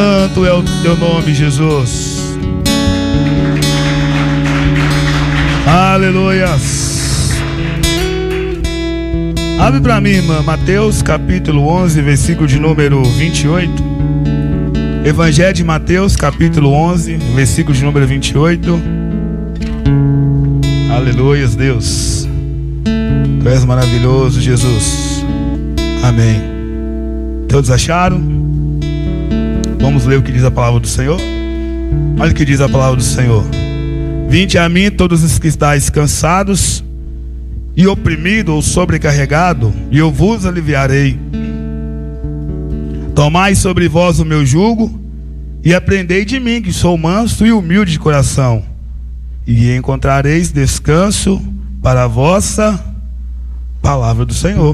Santo é o teu nome, Jesus. Aleluias. Abre para mim, irmã, Mateus capítulo 11, versículo de número 28. Evangelho de Mateus capítulo 11, versículo de número 28. Aleluias, Deus. Tu és maravilhoso, Jesus. Amém. Todos acharam? Vamos ler o que diz a palavra do Senhor? Olha o que diz a palavra do Senhor. Vinde a mim todos os que estáis cansados e oprimido ou sobrecarregado, e eu vos aliviarei. Tomai sobre vós o meu jugo e aprendei de mim, que sou manso e humilde de coração, e encontrareis descanso para a vossa palavra do Senhor.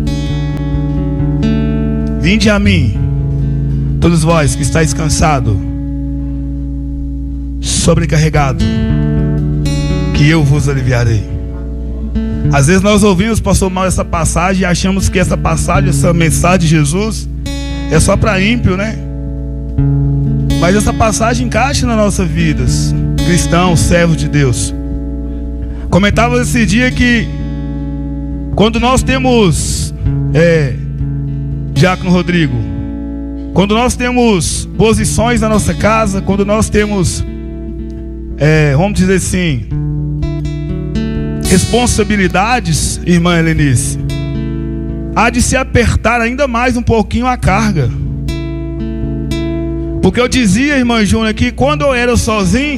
Vinde a mim, todos vós que estáis cansados, sobrecarregado, que eu vos aliviarei. Às vezes nós ouvimos, pastor Mauro, essa passagem e achamos que essa passagem, essa mensagem de Jesus é só para ímpio, né? Mas essa passagem encaixa nas nossas vidas, cristãos, servos de Deus. Comentava esse dia que quando nós temos Diácono Rodrigo, quando nós temos posições na nossa casa, quando nós temos vamos dizer assim, responsabilidades, irmã Helenice, há de se apertar ainda mais um pouquinho a carga. Porque eu dizia, irmã Júnior, que quando eu era sozinho,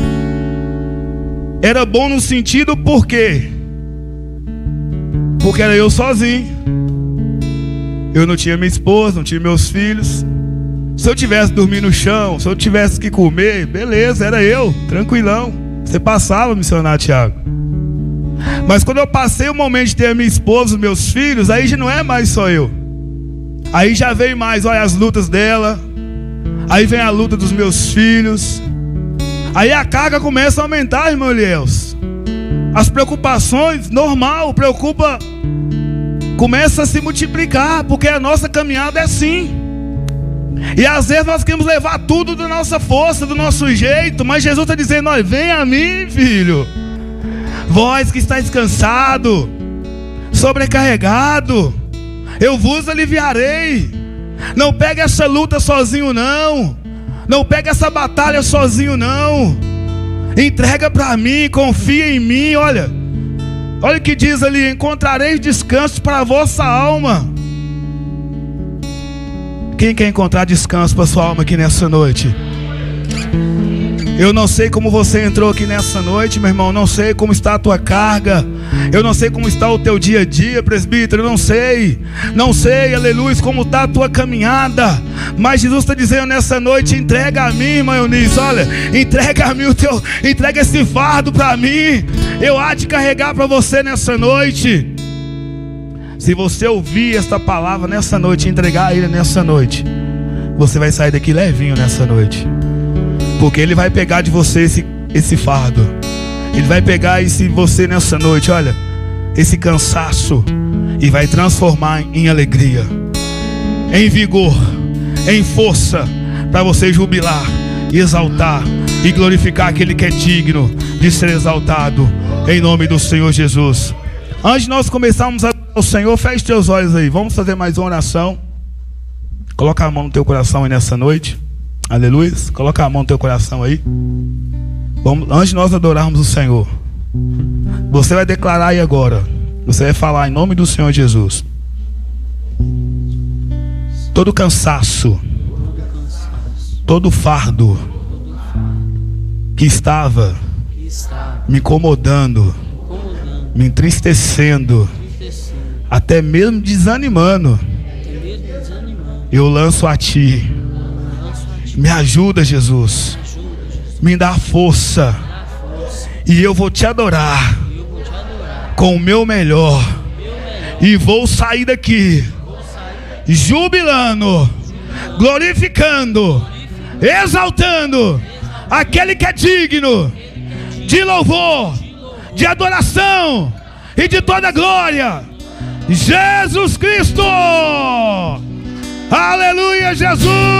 era bom no sentido por quê? Porque era eu sozinho. Eu não tinha minha esposa, não tinha meus filhos. Se eu tivesse dormindo no chão, se eu tivesse que comer, beleza, era eu, tranquilão. Você passava, missionário Tiago. Mas quando eu passei o momento de ter a minha esposa, os meus filhos, aí já não é mais só eu. Aí já vem mais, olha, as lutas dela. Aí vem a luta dos meus filhos. Aí a carga começa a aumentar, irmão Eliels. As preocupações, normal, começa a se multiplicar, porque a nossa caminhada é assim. E às vezes nós queremos levar tudo da nossa força, do nosso jeito, mas Jesus está dizendo, olha, vem a mim, filho. Vós que estáis cansado, sobrecarregado, eu vos aliviarei. Não pega essa luta sozinho não. Não pega essa batalha sozinho não. Entrega para mim, confia em mim. Olha o que diz ali: encontrareis descanso para a vossa alma. Quem quer encontrar descanso para a sua alma aqui nessa noite? Eu não sei como você entrou aqui nessa noite, meu irmão. Não sei como está a tua carga. Eu não sei como está o teu dia a dia, presbítero. Não sei, aleluia, como está a tua caminhada. Mas Jesus está dizendo nessa noite: entrega a mim, irmã Eunice. Olha, entrega a mim entrega esse fardo para mim. Eu há de carregar para você nessa noite. Se você ouvir esta palavra nessa noite, entregar a Ele nessa noite, você vai sair daqui levinho nessa noite. Porque Ele vai pegar de você esse fardo. Ele vai pegar você nessa noite, olha, esse cansaço, e vai transformar em alegria, em vigor, em força, para você jubilar, exaltar e glorificar aquele que é digno de ser exaltado, em nome do Senhor Jesus. Antes de nós começarmos a adorar o Senhor, feche teus olhos aí. Vamos fazer mais uma oração. Coloca a mão no teu coração aí nessa noite. Aleluia. Coloca a mão no teu coração aí. Antes de nós adorarmos o Senhor, você vai declarar aí agora. Você vai falar em nome do Senhor Jesus: todo cansaço, todo fardo que estava me incomodando, me entristecendo, até mesmo desanimando, eu lanço a Ti. Me ajuda, Jesus. Me dá força. E eu vou Te adorar com o meu melhor. E vou sair daqui jubilando, glorificando, exaltando aquele que é digno de louvor, de adoração e de toda glória, Jesus Cristo. Aleluia, Jesus.